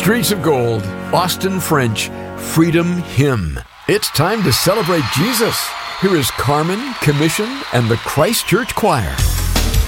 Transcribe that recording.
Streets of Gold, Austin French, Freedom Hymn. It's time to celebrate Jesus. Here is Carmen, Commission, and the Christ Church Choir.